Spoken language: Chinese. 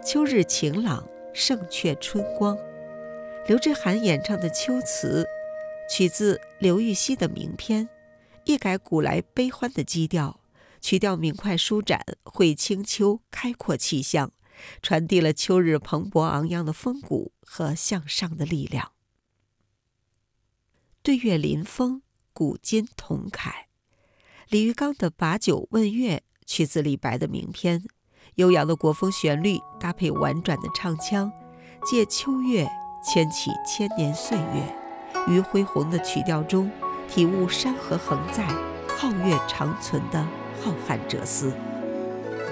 秋日晴朗，胜却春光。刘志涵演唱的《秋词》，取自刘禹锡的名篇，一改古来悲欢的基调，曲调明快舒展，绘清秋开阔气象，传递了秋日蓬勃昂扬的风骨和向上的力量。对月临风，古今同凯。李玉刚的《把酒问月》取自李白的名篇，悠扬的国风旋律搭配婉转的唱腔，借秋月牵起千年岁月，于恢宏的曲调中体悟山河恒在、皓月长存的浩瀚哲思。